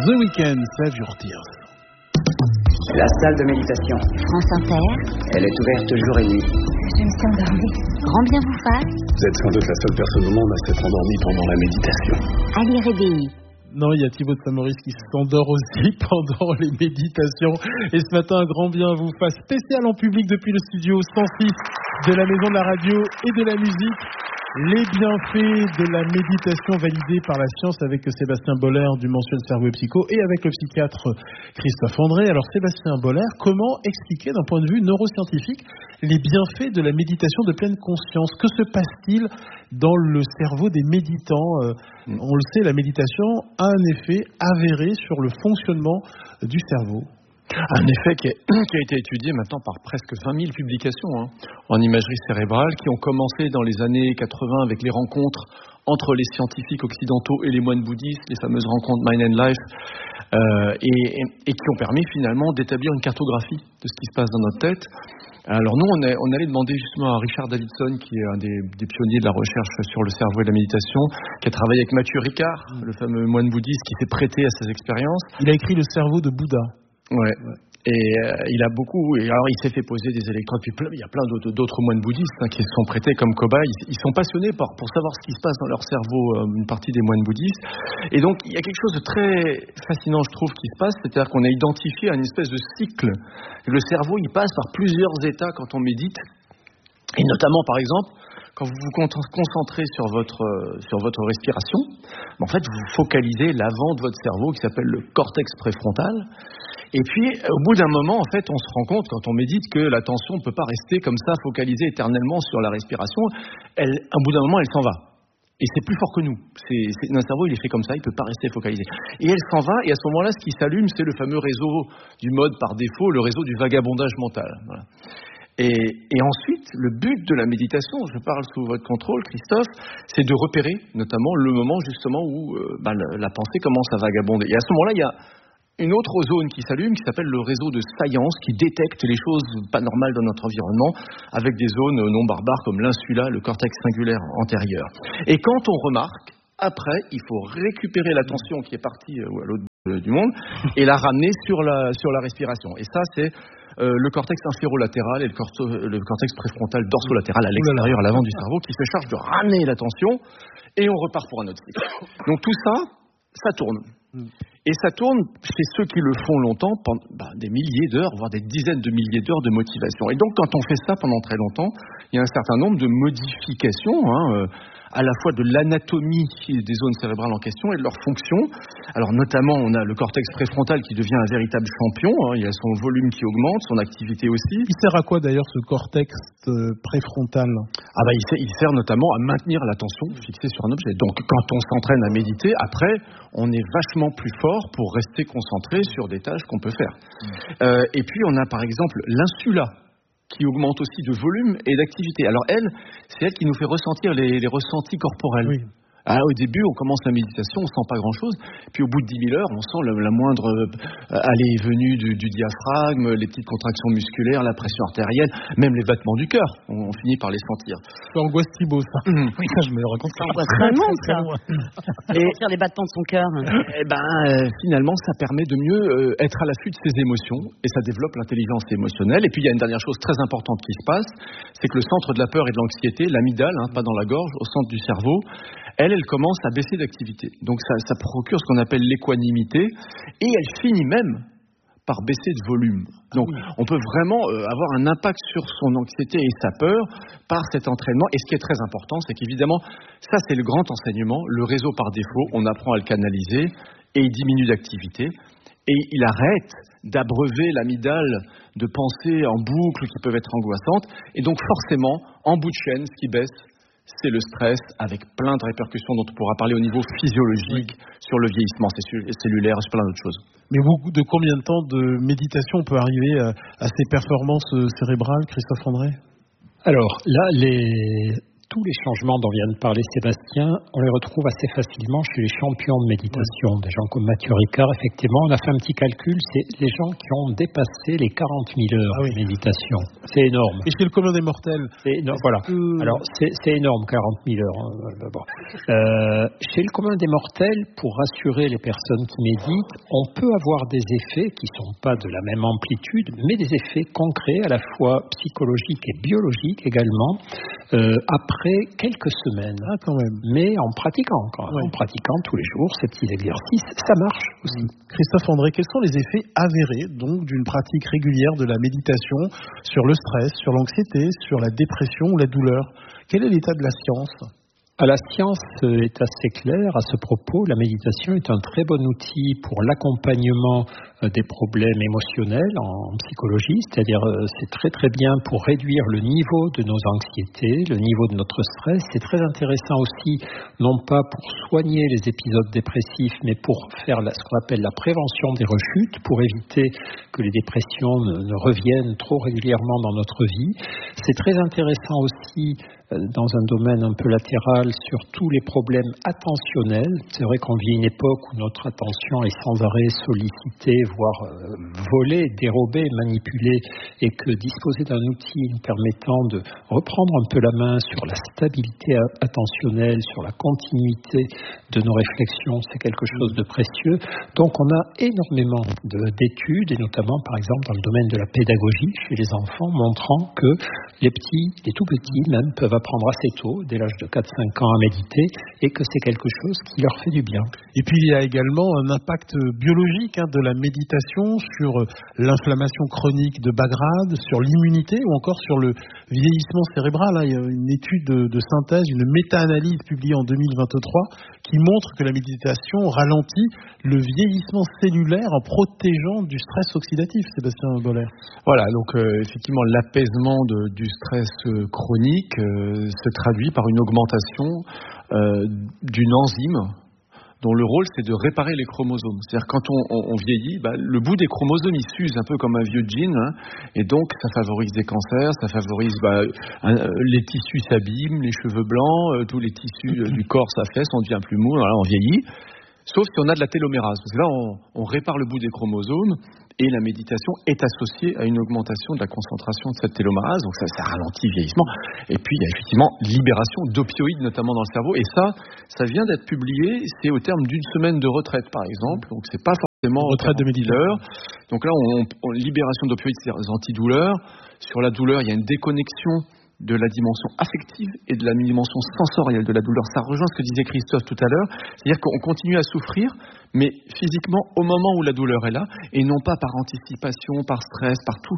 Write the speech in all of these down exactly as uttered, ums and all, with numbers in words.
The Weeknd, Save Your Tears. La salle de méditation. France Inter. Elle est ouverte jour et nuit. Je me suis endormie. Grand bien vous fasse. Vous êtes sans doute la seule personne au monde à s'être endormie pendant la méditation. Allez, réveillez. Non, il y a Thibaut de Saint-Maurice qui s'endort aussi pendant les méditations. Et ce matin, un grand bien vous fasse, spécial en public depuis le studio cent six de la Maison de la Radio et de la Musique. Les bienfaits de la méditation validés par la science avec Sébastien Boller du mensuel Cerveau et Psycho et avec le psychiatre Christophe André. Alors Sébastien Boller, comment expliquer d'un point de vue neuroscientifique les bienfaits de la méditation de pleine conscience? Que se passe-t-il dans le cerveau des méditants? On le sait, la méditation a un effet avéré sur le fonctionnement du cerveau. Un effet qui, est, qui a été étudié maintenant par presque vingt mille publications hein, en imagerie cérébrale, qui ont commencé dans les années quatre-vingts avec les rencontres entre les scientifiques occidentaux et les moines bouddhistes, les fameuses rencontres Mind and Life, euh, et, et, et qui ont permis finalement d'établir une cartographie de ce qui se passe dans notre tête. Alors nous, on, est, on allait demander justement à Richard Davidson, qui est un des, des pionniers de la recherche sur le cerveau et la méditation, qui a travaillé avec Mathieu Ricard, le fameux moine bouddhiste qui s'est prêté à ces expériences. Il a écrit Le cerveau de Bouddha. Ouais. Et euh, il a beaucoup. Et alors, il s'est fait poser des électrodes. Puis plein, il y a plein d'autres, d'autres moines bouddhistes hein, qui se sont prêtés comme cobayes. Ils, ils sont passionnés par, pour savoir ce qui se passe dans leur cerveau, euh, une partie des moines bouddhistes. Et donc, il y a quelque chose de très fascinant, je trouve, qui se passe. C'est-à-dire qu'on a identifié une espèce de cycle. Le cerveau, il passe par plusieurs états quand on médite. Et notamment, par exemple, quand vous vous concentrez sur votre, euh, sur votre respiration, en fait, vous focalisez l'avant de votre cerveau qui s'appelle le cortex préfrontal. Et puis, au bout d'un moment, en fait, on se rend compte, quand on médite, que l'attention ne peut pas rester comme ça, focalisée éternellement sur la respiration. Elle, au bout d'un moment, elle s'en va. Et c'est plus fort que nous. C'est, c'est, notre cerveau, il est fait comme ça, il ne peut pas rester focalisé. Et elle s'en va, et à ce moment-là, ce qui s'allume, c'est le fameux réseau du mode par défaut, le réseau du vagabondage mental. Voilà. Et, et ensuite, le but de la méditation, je parle sous votre contrôle, Christophe, c'est de repérer, notamment, le moment, justement, où euh, bah, la, la pensée commence à vagabonder. Et à ce moment-là, il y a une autre zone qui s'allume, qui s'appelle le réseau de science, qui détecte les choses pas normales dans notre environnement, avec des zones non barbares comme l'insula, le cortex singulaire antérieur. Et quand on remarque, après, il faut récupérer l'attention qui est partie à l'autre bout du monde et la ramener sur la, sur la respiration. Et ça, c'est euh, le cortex inférolatéral et le, corto, le cortex préfrontal dorsolatéral à l'extérieur, à l'avant du cerveau, qui se charge de ramener l'attention, et on repart pour un autre cycle. Donc tout ça, ça tourne. Et ça tourne chez ceux qui le font longtemps, pendant bah, des milliers d'heures, voire des dizaines de milliers d'heures de motivation. Et donc, quand on fait ça pendant très longtemps, il y a un certain nombre de modifications, hein, euh, à la fois de l'anatomie des zones cérébrales en question et de leur fonction. Alors, notamment, on a le cortex préfrontal qui devient un véritable champion. Hein, il y a son volume qui augmente, son activité aussi. Il sert à quoi d'ailleurs ce cortex euh, préfrontal? Ah bah, il sert, il sert notamment à maintenir l'attention fixée sur un objet. Donc, quand on s'entraîne à méditer, après, on est vachement plus fort pour rester concentré sur des tâches qu'on peut faire. Mmh. Euh, et puis, on a par exemple l'insula, qui augmente aussi de volume et d'activité. Alors elle, c'est elle qui nous fait ressentir les, les ressentis corporels. Oui. Ah, au début, on commence la méditation, on sent pas grand-chose. Puis au bout de dix mille heures, on sent la, la moindre euh, allée et venue du, du diaphragme, les petites contractions musculaires, la pression artérielle, même les battements du cœur. On, on finit par les sentir. C'est angoisse Thibaut, ça. Mmh. Oui, ça, je me rends compte. Ça angoisse vraiment, ça. Et sentir les battements de son cœur. Eh ben, euh, finalement, ça permet de mieux euh, être à l'affût de ses émotions et ça développe l'intelligence émotionnelle. Et puis, il y a une dernière chose très importante qui se passe, c'est que le centre de la peur et de l'anxiété, l'amygdale, hein, pas dans la gorge, au centre du cerveau, elle, elle commence à baisser d'activité. Donc ça, ça procure ce qu'on appelle l'équanimité, et elle finit même par baisser de volume. Donc on peut vraiment euh, avoir un impact sur son anxiété et sa peur par cet entraînement. Et ce qui est très important, c'est qu'évidemment, ça c'est le grand enseignement, le réseau par défaut, on apprend à le canaliser, et il diminue d'activité. Et il arrête d'abreuver l'amygdale de pensées en boucle qui peuvent être angoissantes. Et donc forcément, en bout de chaîne, ce qui baisse, c'est le stress, avec plein de répercussions dont on pourra parler au niveau physiologique, oui, sur le vieillissement cellulaire, sur plein d'autres choses. Mais vous, de combien de temps de méditation on peut arriver à, à ces performances cérébrales, Christophe André? Alors là, les tous les changements dont vient de parler Sébastien, on les retrouve assez facilement chez les champions de méditation. Des gens comme Mathieu Ricard, effectivement, on a fait un petit calcul, c'est les gens qui ont dépassé les quarante mille heures ah oui. de méditation. C'est énorme. Et chez le commun des mortels c'est énorme, voilà. Que... Alors, c'est, c'est énorme, quarante mille heures. Hein. Bon. Euh, chez le commun des mortels, pour rassurer les personnes qui méditent, on peut avoir des effets qui ne sont pas de la même amplitude, mais des effets concrets, à la fois psychologiques et biologiques également, euh, après quelques semaines. Ah, quand même. Mais en pratiquant, quand même, ouais. en pratiquant tous les jours ces petits exercices, ça marche aussi. Christophe André, quels sont les effets avérés donc d'une pratique régulière de la méditation sur le stress, sur l'anxiété, sur la dépression ou la douleur? Quel est l'état de la science? La science est assez claire à ce propos. La méditation est un très bon outil pour l'accompagnement des problèmes émotionnels en psychologie, c'est-à-dire c'est très très bien pour réduire le niveau de nos anxiétés, le niveau de notre stress. C'est très intéressant aussi, non pas pour soigner les épisodes dépressifs, mais pour faire la, ce qu'on appelle la prévention des rechutes, pour éviter que les dépressions ne, ne reviennent trop régulièrement dans notre vie. C'est très intéressant aussi dans un domaine un peu latéral sur tous les problèmes attentionnels. C'est vrai qu'on vit une époque où notre attention est sans arrêt sollicitée, voire euh, volée, dérobée, manipulée, et que disposer d'un outil nous permettant de reprendre un peu la main sur la stabilité attentionnelle, sur la continuité de nos réflexions, c'est quelque chose de précieux. Donc on a énormément de, d'études, et notamment par exemple dans le domaine de la pédagogie chez les enfants, montrant que les petits, les tout petits même, peuvent apprendre assez tôt, dès l'âge de quatre à cinq ans, à méditer, et que c'est quelque chose qui leur fait du bien. Et puis il y a également un impact biologique hein, de la méditation sur l'inflammation chronique de bas grade, sur l'immunité ou encore sur le vieillissement cérébral. Hein. Il y a une étude de, de synthèse, une méta-analyse publiée en deux mille vingt-trois qui montre que la méditation ralentit le vieillissement cellulaire en protégeant du stress oxydatif, Sébastien Boller. Voilà, donc euh, effectivement l'apaisement de, du stress euh, chronique euh, se traduit par une augmentation euh, d'une enzyme dont le rôle c'est de réparer les chromosomes. C'est-à-dire quand on, on, on vieillit, bah, le bout des chromosomes il s'use un peu comme un vieux jean, hein, et donc ça favorise des cancers, ça favorise bah, un, les tissus s'abîment, les cheveux blancs, euh, tous les tissus euh, du corps s'affaissent, on devient plus mou, voilà, on vieillit. Sauf si on a de la télomérase, parce que là on, on répare le bout des chromosomes. Et la méditation est associée à une augmentation de la concentration de cette télomérase, donc ça, ça ralentit le vieillissement. Et puis il y a effectivement libération d'opioïdes notamment dans le cerveau, et ça, ça vient d'être publié, c'est au terme d'une semaine de retraite par exemple, donc c'est pas forcément retraite de méditation. Donc là, on, on, libération d'opioïdes, c'est-à-dire des antidouleurs. Sur la douleur, il y a une déconnexion de la dimension affective et de la dimension sensorielle de la douleur. Ça rejoint ce que disait Christophe tout à l'heure, c'est-à-dire qu'on continue à souffrir, mais physiquement au moment où la douleur est là, et non pas par anticipation, par stress, par tout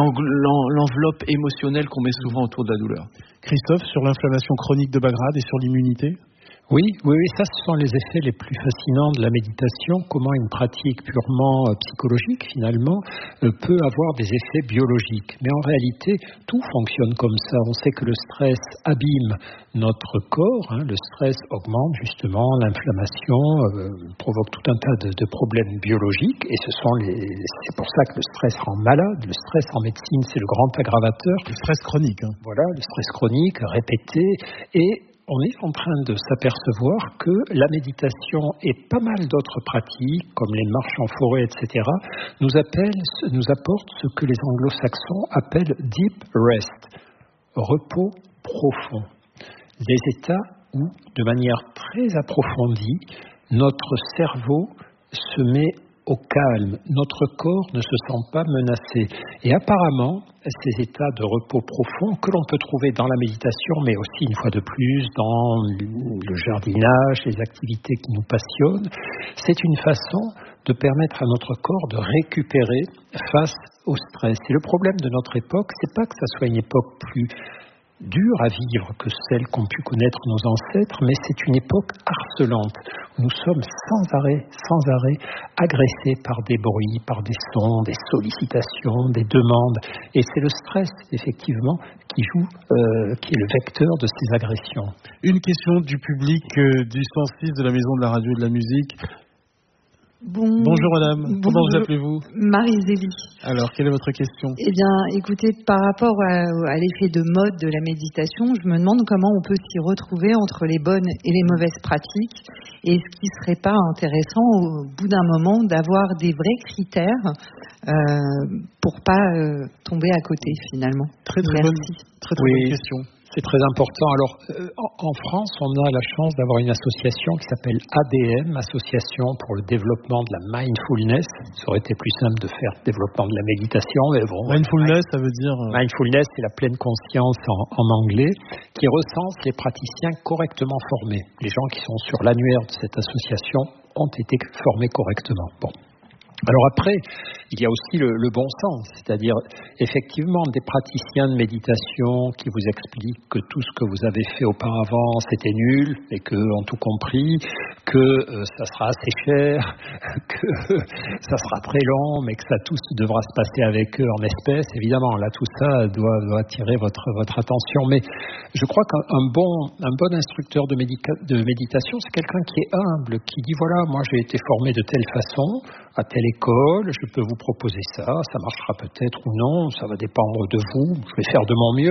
l'enveloppe émotionnelle qu'on met souvent autour de la douleur. Christophe, sur l'inflammation chronique de bas grade et sur l'immunité ? Oui, oui, oui, ça ce sont les effets les plus fascinants de la méditation, comment une pratique purement euh, psychologique finalement euh, peut avoir des effets biologiques. Mais en réalité, tout fonctionne comme ça. On sait que le stress abîme notre corps, hein. Le stress augmente justement l'inflammation, euh, provoque tout un tas de, de problèmes biologiques, et ce sont les, c'est pour ça que le stress rend malade. Le stress en médecine, c'est le grand aggravateur. Le stress chronique. Hein. Voilà, le stress chronique répété, et on est en train de s'apercevoir que la méditation et pas mal d'autres pratiques, comme les marches en forêt, et cetera, nous, appellent, nous apportent ce que les anglo-saxons appellent deep rest, repos profond. Des états où, de manière très approfondie, notre cerveau se met au calme, notre corps ne se sent pas menacé. Et apparemment, ces états de repos profond que l'on peut trouver dans la méditation, mais aussi une fois de plus dans le jardinage, les activités qui nous passionnent, c'est une façon de permettre à notre corps de récupérer face au stress. Et le problème de notre époque, c'est pas que ça soit une époque plus dure à vivre que celle qu'ont pu connaître nos ancêtres, mais c'est une époque harcelante. Nous sommes sans arrêt, sans arrêt, agressés par des bruits, par des sons, des sollicitations, des demandes. Et c'est le stress, effectivement, qui joue, euh, qui est le vecteur de ces agressions. Une question du public euh, du cent six de la Maison de la Radio et de la Musique. Bon, Bonjour madame, bonjour. Comment vous appelez-vous? Marie-Zélie. Alors, quelle est votre question? Eh bien, écoutez, par rapport à, à l'effet de mode de la méditation, je me demande comment on peut s'y retrouver entre les bonnes et les mauvaises pratiques, et est-ce qu'il ne serait pas intéressant, au bout d'un moment, d'avoir des vrais critères euh, pour pas euh, tomber à côté, finalement. Très très Merci. bonne, très, très Oui. bonne question. C'est très important. Alors, euh, en, en France, on a la chance d'avoir une association qui s'appelle A D M, Association pour le développement de la mindfulness. Ça aurait été plus simple de faire développement de la méditation, mais bon. Mindfulness, ça veut dire... euh, Mindfulness, c'est la pleine conscience en, en anglais, qui recense les praticiens correctement formés. Les gens qui sont sur l'annuaire de cette association ont été formés correctement. Bon. Alors après, il y a aussi le, le bon sens, c'est-à-dire effectivement des praticiens de méditation qui vous expliquent que tout ce que vous avez fait auparavant c'était nul et qu'eux ont tout compris, que euh, ça sera assez cher, que ça sera très long, mais que ça tout devra se passer avec eux en espèces. Évidemment, là tout ça doit, doit attirer votre, votre attention. Mais je crois qu'un bon, un bon instructeur de, médica- de méditation, c'est quelqu'un qui est humble, qui dit voilà, moi j'ai été formé de telle façon, à telle école, je peux vous proposer ça, ça marchera peut-être ou non, ça va dépendre de vous, je vais faire de mon mieux.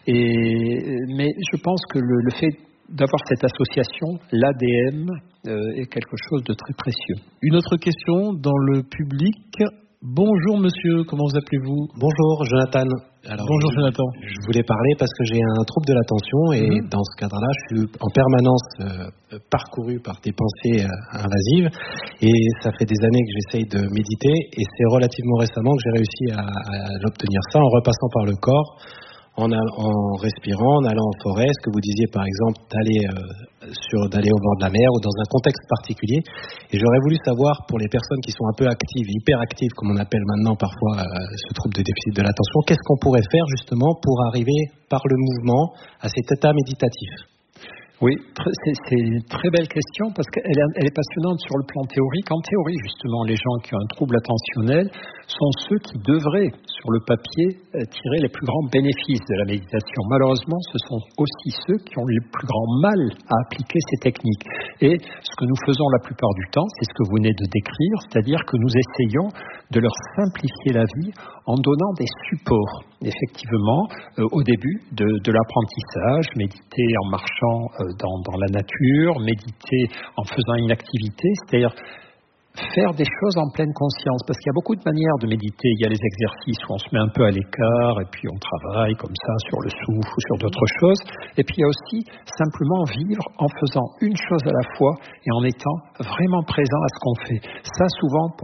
Et, mais je pense que le, le fait d'avoir cette association, l'A D M, euh, est quelque chose de très précieux. Une autre question dans le public. Bonjour monsieur, comment vous appelez-vous? Bonjour, Jonathan. Alors, Bonjour je, Jonathan. Je voulais parler parce que j'ai un trouble de l'attention et mmh. dans ce cadre-là, je suis en permanence euh, parcouru par des pensées euh, invasives et ça fait des années que j'essaye de méditer et c'est relativement récemment que j'ai réussi à, à l'obtenir ça en repassant par le corps, en, a, en respirant, en allant en forêt, ce que vous disiez par exemple d'aller, euh, sur, d'aller au bord de la mer ou dans un contexte particulier. Et j'aurais voulu savoir pour les personnes qui sont un peu actives, hyperactives comme on appelle maintenant parfois euh, ce trouble de déficit de l'attention, qu'est-ce qu'on pourrait faire justement pour arriver par le mouvement à cet état méditatif? Oui, c'est, c'est une très belle question parce qu'elle est, elle est passionnante sur le plan théorique. En théorie, justement, les gens qui ont un trouble attentionnel sont ceux qui devraient, sur le papier, tirer les plus grands bénéfices de la méditation. Malheureusement, ce sont aussi ceux qui ont le plus grand mal à appliquer ces techniques. Et ce que nous faisons la plupart du temps, c'est ce que vous venez de décrire, c'est-à-dire que nous essayons de leur simplifier la vie en donnant des supports. Effectivement, euh, au début de, de l'apprentissage, méditer en marchant euh, dans, dans la nature, méditer en faisant une activité, c'est-à-dire faire des choses en pleine conscience, parce qu'il y a beaucoup de manières de méditer. Il y a les exercices où on se met un peu à l'écart et puis on travaille comme ça sur le souffle ou sur d'autres choses. Et puis il y a aussi simplement vivre en faisant une chose à la fois et en étant vraiment présent à ce qu'on fait. Ça, souvent,